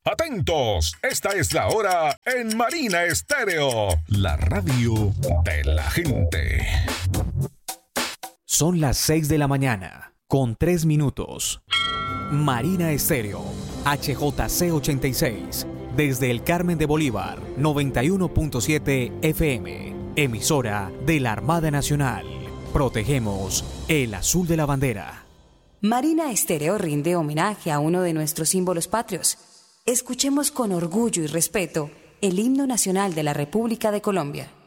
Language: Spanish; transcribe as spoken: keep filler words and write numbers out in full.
Atentos, esta es la hora en Marina Estéreo, la radio de la gente. Son las seis de la mañana, con tres minutos. Marina Estéreo, H J C ochenta y seis, desde el Carmen de Bolívar, noventa y uno punto siete F M, emisora de la Armada Nacional. Protegemos el azul de la bandera. Marina Estéreo rinde homenaje a uno de nuestros símbolos patrios. Escuchemos con orgullo y respeto el himno nacional de la República de Colombia.